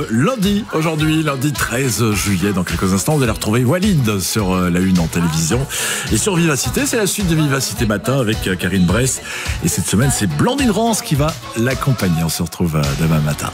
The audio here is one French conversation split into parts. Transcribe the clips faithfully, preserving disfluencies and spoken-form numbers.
Lundi, aujourd'hui, lundi treize juillet, dans quelques instants, vous allez retrouver Walid sur la une en télévision. Et sur Vivacité, c'est la suite de Vivacité Matin avec Karine Bress. Et cette semaine, c'est Blandine Rance qui va l'accompagner. On se retrouve demain matin.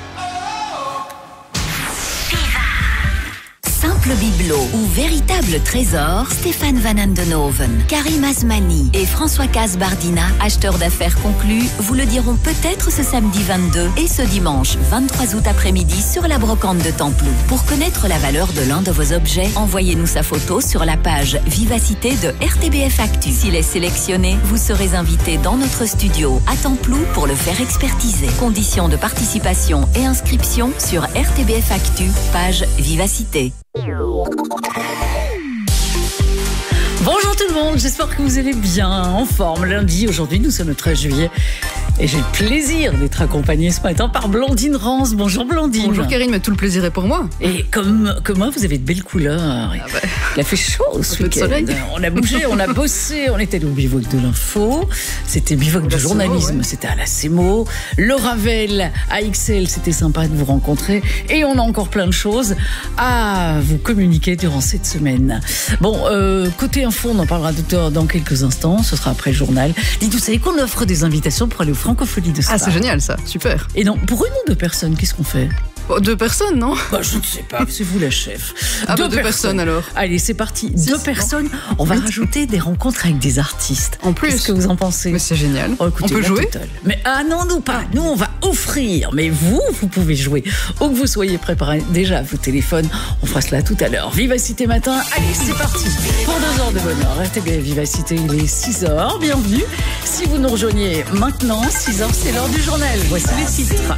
Simple bibelot ou véritable trésor, Stéphane Van Andenhoven, Karim Asmani et François Casbardina, acheteurs d'affaires conclus, vous le diront peut-être ce samedi vingt-deux et ce dimanche vingt-trois août après-midi sur la brocante de Templou. Pour connaître la valeur de l'un de vos objets, envoyez-nous sa photo sur la page Vivacité de R T B F Actu. S'il est sélectionné, vous serez invité dans notre studio à Templou pour le faire expertiser. Conditions de participation et inscription sur R T B F Actu, page Vivacité. Bonjour tout le monde, j'espère que vous allez bien, en forme. Lundi, aujourd'hui, nous sommes le treize juillet. Et j'ai le plaisir d'être accompagnée ce matin par Blandine Rance. Bonjour Blandine. Bonjour Karine, mais tout le plaisir est pour moi. Et comme, comme moi, vous avez de belles couleurs. Ah bah, il a fait chaud ce week-end. On a bougé, on a bossé, on était au Bivoc de l'info. C'était Bivoc du journalisme, ouais. C'était à la CEMO. Le Ravel à X L, c'était sympa de vous rencontrer. Et on a encore plein de choses à vous communiquer durant cette semaine. Bon, euh, côté info, on en parlera dans quelques instants. Ce sera après le journal. Dites, vous savez qu'on offre des invitations pour aller au Francophonie de Spa. Ah, c'est génial ça, super. Et donc, pour une ou deux personnes, qu'est-ce qu'on fait ? Oh, deux personnes, non ? Bah, je ne sais pas, c'est vous la chef. Ah, deux, bah, deux personnes. personnes alors. Allez, c'est parti. Six, deux personnes. On va rajouter des rencontres avec des artistes. En plus. Qu'est-ce que vous en pensez ? Mais c'est génial. Oh, écoutez, on peut jouer ? Totale. Mais ah non, nous pas. Nous, on va offrir. Mais vous, vous pouvez jouer. Où que vous soyez préparés déjà vos téléphones. On fera cela tout à l'heure. Vivacité Matin. Allez, c'est parti. Pour deux heures de bonheur. R T B Vivacité, il est six heures. Bienvenue. Si vous nous rejoignez maintenant, six heures, c'est l'heure du journal. Voici les titres.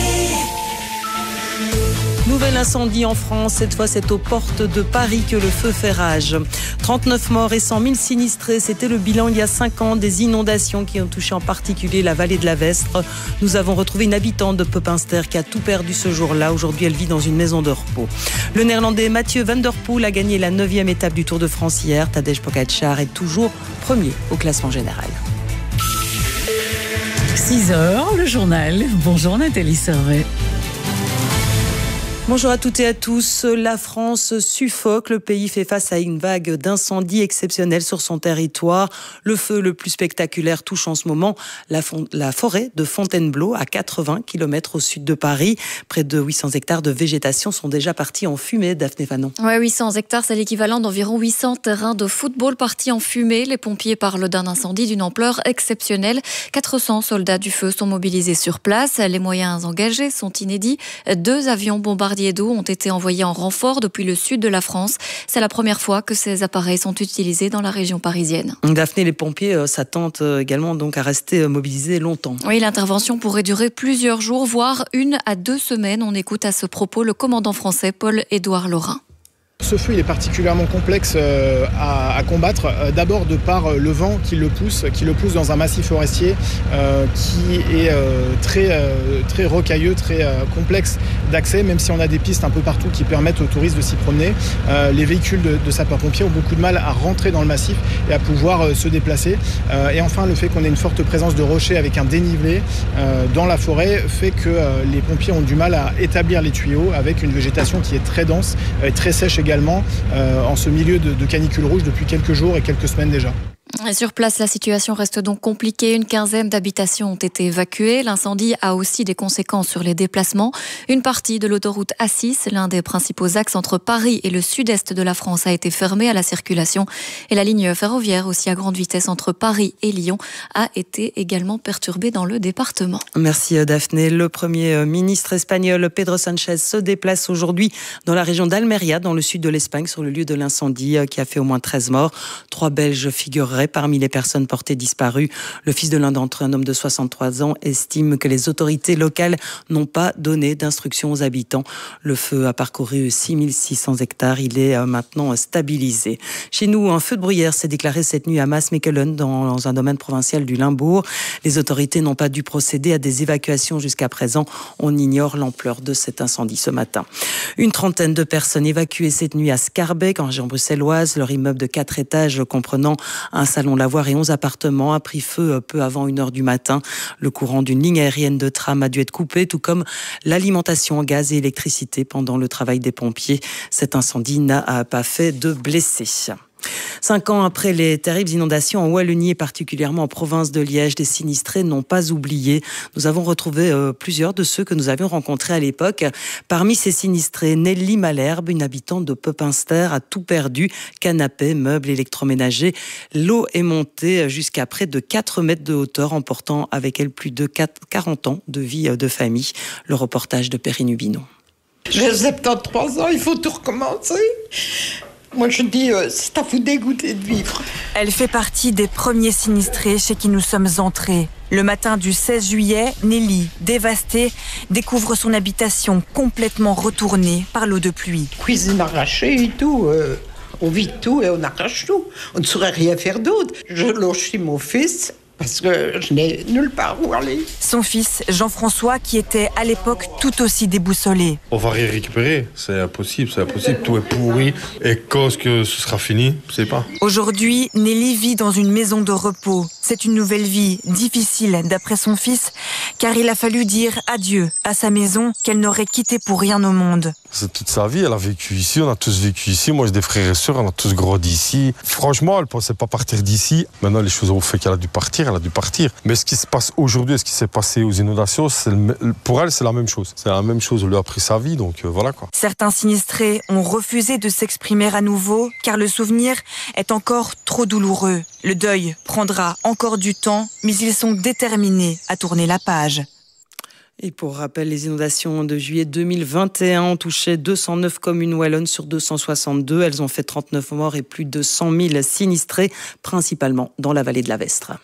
Nouvel incendie en France, cette fois c'est aux portes de Paris que le feu fait rage. trente-neuf morts et cent mille sinistrés, c'était le bilan il y a cinq ans des inondations qui ont touché en particulier la vallée de la Vestre. Nous avons retrouvé une habitante de Pepinster qui a tout perdu ce jour-là. Aujourd'hui, elle vit dans une maison de repos. Le néerlandais Mathieu Van Der Poel a gagné la neuvième étape du Tour de France hier. Tadej Pogačar est toujours premier au classement général. six heures, le journal. Bonjour Nathalie Servet. Bonjour à toutes et à tous. La France suffoque. Le pays fait face à une vague d'incendies exceptionnels sur son territoire. Le feu le plus spectaculaire touche en ce moment la, fon- la forêt de Fontainebleau, à quatre-vingts kilomètres au sud de Paris. Près de huit cents hectares de végétation sont déjà partis en fumée, Daphné Fanon. Ouais, huit cents hectares, c'est l'équivalent d'environ huit cents terrains de football partis en fumée. Les pompiers parlent d'un incendie d'une ampleur exceptionnelle. quatre cents soldats du feu sont mobilisés sur place. Les moyens engagés sont inédits. Deux avions bombardiers d'eau ont été envoyés en renfort depuis le sud de la France. C'est la première fois que ces appareils sont utilisés dans la région parisienne. Daphné, les pompiers euh, s'attendent euh, également donc à rester euh, mobilisés longtemps. Oui, l'intervention pourrait durer plusieurs jours, voire une à deux semaines. On écoute à ce propos le commandant français Paul-Édouard Laurin. Ce feu il est particulièrement complexe euh, à, à combattre, euh, d'abord de par euh, le vent qui le pousse, qui le pousse dans un massif forestier euh, qui est euh, très, euh, très rocailleux, très euh, complexe d'accès, même si on a des pistes un peu partout qui permettent aux touristes de s'y promener. Euh, les véhicules de, de sapeurs-pompiers ont beaucoup de mal à rentrer dans le massif et à pouvoir euh, se déplacer. Euh, et enfin, le fait qu'on ait une forte présence de rochers avec un dénivelé euh, dans la forêt fait que euh, les pompiers ont du mal à établir les tuyaux avec une végétation qui est très dense et très sèche également. également euh, en ce milieu de, de canicule rouge depuis quelques jours et quelques semaines déjà. Sur place, la situation reste donc compliquée. Une quinzaine d'habitations ont été évacuées. L'incendie a aussi des conséquences sur les déplacements. Une partie de l'autoroute A six, l'un des principaux axes entre Paris et le sud-est de la France, a été fermée à la circulation. Et la ligne ferroviaire, aussi à grande vitesse entre Paris et Lyon, a été également perturbée dans le département. Merci Daphné. Le Premier ministre espagnol Pedro Sánchez se déplace aujourd'hui dans la région d'Almeria, dans le sud de l'Espagne, sur le lieu de l'incendie qui a fait au moins treize morts. Trois Belges figureraient parmi les personnes portées disparues. Le fils de l'un d'entre eux, un homme de soixante-trois ans, estime que les autorités locales n'ont pas donné d'instructions aux habitants. Le feu a parcouru six mille six cents hectares. Il est maintenant stabilisé. Chez nous, un feu de bruyère s'est déclaré cette nuit à Maasmechelen, dans un domaine provincial du Limbourg. Les autorités n'ont pas dû procéder à des évacuations jusqu'à présent. On ignore l'ampleur de cet incendie ce matin. Une trentaine de personnes évacuées cette nuit à Schaerbeek, en région bruxelloise. Leur immeuble de quatre étages comprenant un salon Lavoir et onze appartements a pris feu peu avant une heure du matin. Le courant d'une ligne aérienne de tram a dû être coupé, tout comme l'alimentation en gaz et électricité pendant le travail des pompiers. Cet incendie n'a pas fait de blessés. Cinq ans après les terribles inondations en Wallonie et particulièrement en province de Liège, des sinistrés n'ont pas oublié. Nous avons retrouvé euh, plusieurs de ceux que nous avions rencontrés à l'époque. Parmi ces sinistrés, Nelly Malherbe, une habitante de Pepinster, a tout perdu. Canapés, meubles, électroménagers. L'eau est montée jusqu'à près de quatre mètres de hauteur, emportant avec elle plus de quarante ans de vie de famille. Le reportage de Perrine Hubinon. J'ai soixante-treize ans, il faut tout recommencer. Moi, je dis, euh, c'est à vous dégoûter de vivre. Elle fait partie des premiers sinistrés chez qui nous sommes entrés. Le matin du seize juillet, Nelly, dévastée, découvre son habitation complètement retournée par l'eau de pluie. Cuisine arrachée et tout. Euh, on vide tout et on arrache tout. On ne saurait rien faire d'autre. Je loge chez mon fils. Parce que je n'ai nulle part où aller. Son fils, Jean-François, qui était à l'époque tout aussi déboussolé. On va rien récupérer, c'est impossible, c'est impossible. Tout est pourri et quand est-ce que ce sera fini, je sais pas. Aujourd'hui, Nelly vit dans une maison de repos. C'est une nouvelle vie, difficile d'après son fils, car il a fallu dire adieu à sa maison qu'elle n'aurait quittée pour rien au monde. C'est toute sa vie, elle a vécu ici, on a tous vécu ici. Moi j'ai des frères et sœurs, on a tous grandi ici. Franchement, elle pensait pas partir d'ici. Maintenant les choses ont fait qu'elle a dû partir, elle a dû partir. Mais ce qui se passe aujourd'hui, ce qui s'est passé aux inondations, c'est le, pour elle c'est la même chose. C'est la même chose, elle lui a pris sa vie, donc euh, voilà quoi. Certains sinistrés ont refusé de s'exprimer à nouveau, car le souvenir est encore trop douloureux. Le deuil prendra encore du temps, mais ils sont déterminés à tourner la page. Et pour rappel, les inondations de juillet deux mille vingt et un ont touché deux cent neuf communes wallonnes sur deux cent soixante-deux. Elles ont fait trente-neuf morts et plus de cent mille sinistrés, principalement dans la vallée de la Vestre.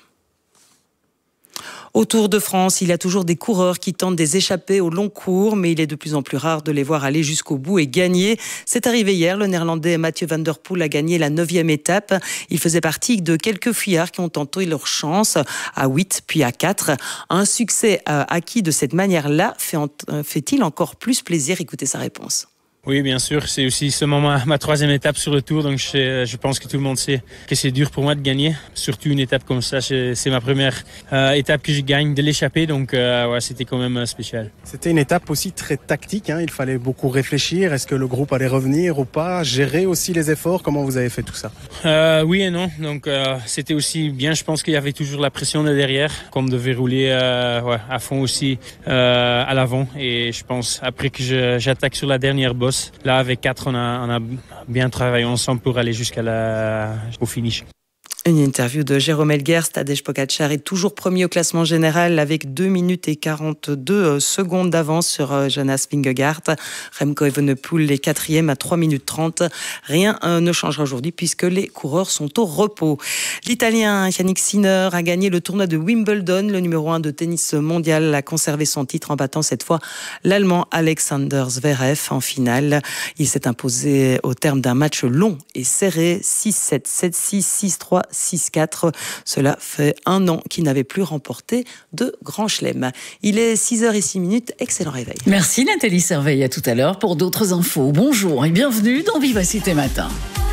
Au Tour de France, il y a toujours des coureurs qui tentent des échappées au long cours, mais il est de plus en plus rare de les voir aller jusqu'au bout et gagner. C'est arrivé hier, le néerlandais Mathieu van der Poel a gagné la neuvième étape. Il faisait partie de quelques fuyards qui ont tenté leur chance à huit puis à quatre. Un succès acquis de cette manière-là fait-il encore plus plaisir? Écoutez sa réponse. Oui, bien sûr. C'est aussi seulement ma, ma troisième étape sur le Tour, donc je, je pense que tout le monde sait que c'est dur pour moi de gagner. Surtout une étape comme ça, c'est ma première euh, étape que je gagne de l'échappée, donc euh, ouais, c'était quand même spécial. C'était une étape aussi très tactique, hein. Il fallait beaucoup réfléchir. Est-ce que le groupe allait revenir ou pas? Gérer aussi les efforts. Comment vous avez fait tout ça? euh, Oui et non. Donc euh, c'était aussi bien. Je pense qu'il y avait toujours la pression de derrière, qu'on devait rouler euh, ouais, à fond aussi euh, à l'avant. Et je pense après que j'attaque sur la dernière bosse. Là, avec quatre, on a, on a bien travaillé ensemble pour aller jusqu'à la, au finish. Une interview de Jérôme Elguers. Tadej Pogačar est toujours premier au classement général avec deux minutes et quarante-deux secondes d'avance sur Jonas Vingegaard. Remco Evenepoel est quatrième à trois minutes trente. Rien ne changera aujourd'hui puisque les coureurs sont au repos. L'Italien Yannick Sinner a gagné le tournoi de Wimbledon. Le numéro un de tennis mondial a conservé son titre en battant cette fois l'Allemand Alexander Zverev en finale. Il s'est imposé au terme d'un match long et serré, six sept, sept six, six trois, six quatre. Cela fait un an qu'il n'avait plus remporté de Grand Chelem. Il est six heures six minutes. Excellent réveil. Merci Nathalie Serveille. À tout à l'heure pour d'autres infos. Bonjour et bienvenue dans Vivacité Matin.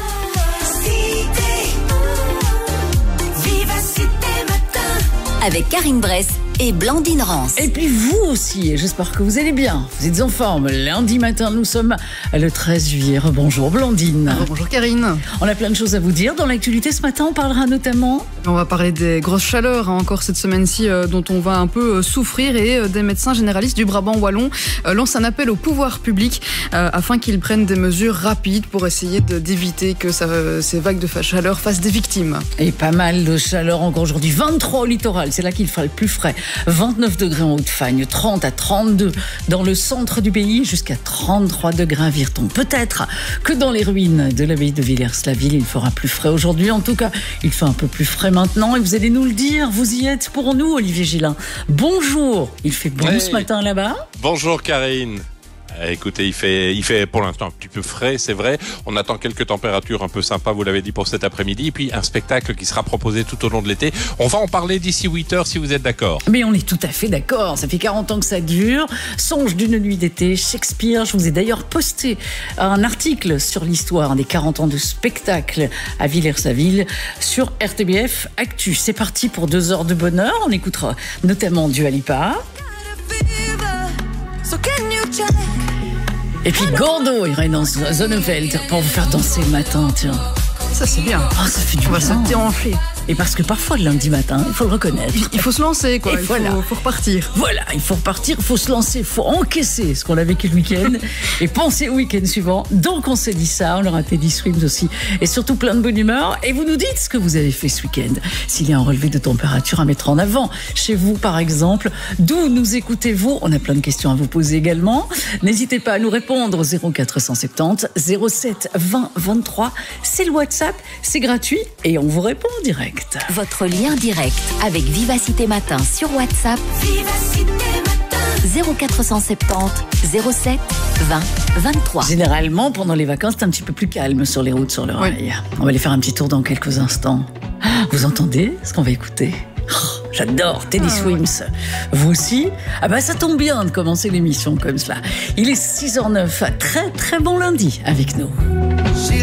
Avec Karine Bress et Blandine Rance. Et puis vous aussi, et j'espère que vous allez bien. Vous êtes en forme. Lundi matin, nous sommes le treize juillet. Bonjour Blandine. Bonjour Karine. On a plein de choses à vous dire. Dans l'actualité ce matin, on parlera notamment... On va parler des grosses chaleurs, hein, encore cette semaine-ci, euh, dont on va un peu euh, souffrir. Et euh, des médecins généralistes du Brabant wallon euh, lancent un appel au pouvoir public euh, afin qu'ils prennent des mesures rapides pour essayer d'éviter que ça, euh, ces vagues de chaleur fassent des victimes. Et pas mal de chaleur encore aujourd'hui. vingt-trois au littoral, c'est là qu'il fera le plus frais. vingt-neuf degrés en Haute-Fagne, trente à trente-deux dans le centre du pays, jusqu'à trente-trois degrés à Virton. Peut-être que dans les ruines de l'abbaye de Villers-la-Ville, il fera plus frais aujourd'hui. En tout cas, il fait un peu plus frais maintenant et vous allez nous le dire. Vous y êtes pour nous, Olivier Gillin. Bonjour. Il fait bon hey. Ce matin là-bas. Bonjour Karine. Écoutez, il fait, il fait pour l'instant un petit peu frais, c'est vrai. On attend quelques températures un peu sympas, vous l'avez dit, pour cet après-midi. Et puis un spectacle qui sera proposé tout au long de l'été. On va en parler d'ici huit heures si vous êtes d'accord. Mais on est tout à fait d'accord. Ça fait quarante ans que ça dure. Songe d'une nuit d'été, Shakespeare. Je vous ai d'ailleurs posté un article sur l'histoire des quarante ans de spectacle à Villers-Saville sur R T B F Actu. C'est parti pour deux heures de bonheur. On écoutera notamment Dua Lipa. Et puis Gordo irait dans Zonneveld pour vous faire danser le matin, tiens. Ça c'est bien. Ah, ça fait du On va bien. se déhancher. Et parce que parfois le lundi matin, il faut le reconnaître. Il faut se lancer, quoi. Et Il voilà. faut, faut repartir. Voilà, il faut repartir, il faut se lancer, il faut encaisser ce qu'on a vécu le week-end et penser au week-end suivant. Donc on s'est dit ça, on aura Teddy Swims aussi et surtout plein de bonne humeur. Et vous nous dites ce que vous avez fait ce week-end. S'il y a un relevé de température à mettre en avant, chez vous par exemple, d'où nous écoutez-vous? On a plein de questions à vous poser également. N'hésitez pas à nous répondre au zéro quatre cent soixante-dix zéro sept vingt vingt-trois. C'est le WhatsApp, c'est gratuit et on vous répond en direct. Votre lien direct avec Vivacité Matin sur WhatsApp. Vivacité Matin. zéro quatre cent soixante-dix zéro sept vingt vingt-trois. Généralement, pendant les vacances, c'est un petit peu plus calme sur les routes, sur le rail. Oui. On va aller faire un petit tour dans quelques instants. Vous entendez ce qu'on va écouter? Oh, j'adore Teddy Swims. Vous aussi? Ah bah ça tombe bien de commencer l'émission comme cela. Il est six heures zéro neuf. Très très bon lundi avec nous.